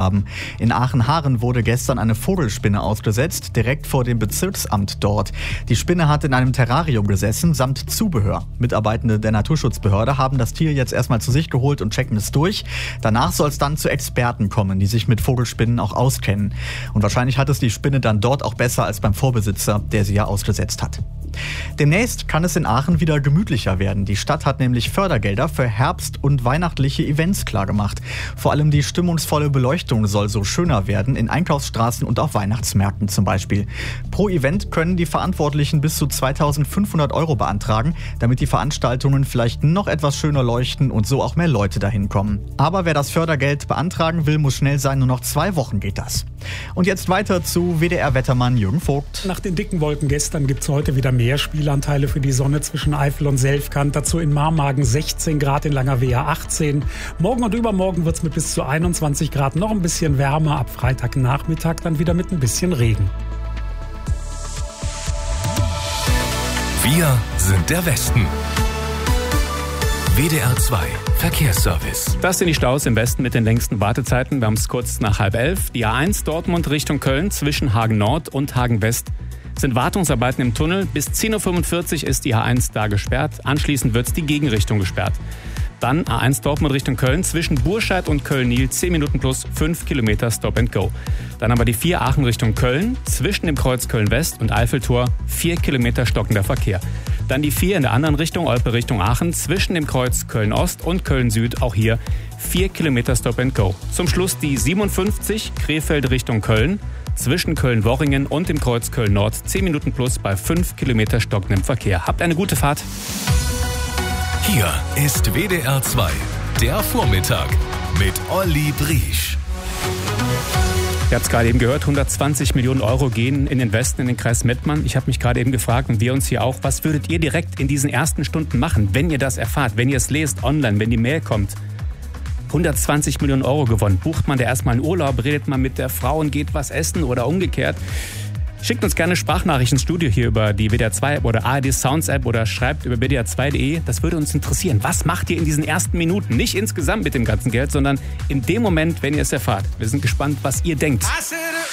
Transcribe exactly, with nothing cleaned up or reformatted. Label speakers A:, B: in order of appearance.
A: haben. In Aachen-Haaren wurde gestern eine Vogelspinne ausgesetzt, direkt vor dem Bezirksamt dort. Die Spinne hat in einem Terrarium gesessen, samt Zubehör. Mitarbeitende der Naturschutzbehörde haben das Tier jetzt erstmal zu sich geholt und checken es durch. Danach soll es dann zu Experten kommen, die sich mit Vogelspinnen auch auskennen. Und wahrscheinlich hat es die Spinne dann dort auch besser als beim Vorbesitzer, der sie ja ausgesetzt hat. Demnächst kann es in Aachen wieder gemütlicher werden. Die Stadt hat nämlich Fördergelder für Herbst- und weihnachtliche Events klargemacht. Vor allem die stimmungsvolle Beleuchtung soll so schöner werden, in Einkaufsstraßen und auf Weihnachtsmärkten zum Beispiel. Pro Event können die Verantwortlichen bis zu zweitausendfünfhundert Euro beantragen, damit die Veranstaltungen vielleicht noch etwas schöner leuchten und so auch mehr Leute dahin kommen. Aber wer das Fördergeld beantragen will, muss schnell sein, nur noch zwei Wochen geht das. Und jetzt weiter zu W D R-Wettermann Jürgen Vogt.
B: Nach den dicken Wolken gestern gibt es heute wieder mehr Spielanteile für die Sonne zwischen Eifel und Selfkant. Dazu in Marmagen sechzehn Grad, in Langerwehe achtzehn. Morgen und übermorgen wird es mit bis zu einundzwanzig Grad noch ein bisschen wärmer. Ab Freitagnachmittag dann wieder mit ein bisschen Regen.
C: Wir sind der Westen. W D R zwei Verkehrsservice.
D: Das sind die Staus im Westen mit den längsten Wartezeiten. Wir haben es kurz nach halb elf. Die A eins Dortmund Richtung Köln zwischen Hagen Nord und Hagen West sind Wartungsarbeiten im Tunnel. Bis zehn Uhr fünfundvierzig ist die A eins da gesperrt. Anschließend wird die Gegenrichtung gesperrt. Dann A eins Dortmund Richtung Köln zwischen Burscheid und Köln-Niel zehn Minuten plus fünf Kilometer Stop and Go. Dann aber die vier Aachen Richtung Köln zwischen dem Kreuz Köln-West und Eiffeltor vier Kilometer stockender Verkehr. Dann die vier in der anderen Richtung, Olpe Richtung Aachen, zwischen dem Kreuz Köln-Ost und Köln-Süd, auch hier vier Kilometer Stop and Go. Zum Schluss die siebenundfünfzig, Krefeld Richtung Köln, zwischen Köln-Worringen und dem Kreuz Köln-Nord, zehn Minuten plus bei fünf Kilometer stockendem Verkehr. Habt eine gute Fahrt.
C: Hier ist W D R zwei, der Vormittag mit Olli Briesch.
D: Ihr habt es gerade eben gehört, hundertzwanzig Millionen Euro gehen in den Westen, in den Kreis Mettmann. Ich habe mich gerade eben gefragt und wir uns hier auch, was würdet ihr direkt in diesen ersten Stunden machen, wenn ihr das erfahrt, wenn ihr es lest online, wenn die Mail kommt? hundertzwanzig Millionen Euro gewonnen. Bucht man da erstmal einen Urlaub, redet man mit der Frau und geht was essen oder umgekehrt? Schickt uns gerne Sprachnachrichten ins Studio hier über die W D R zwei App oder A R D Sounds App oder schreibt über W D R zwei punkt de. Das würde uns interessieren. Was macht ihr in diesen ersten Minuten? Nicht insgesamt mit dem ganzen Geld, sondern in dem Moment, wenn ihr es erfahrt. Wir sind gespannt, was ihr denkt.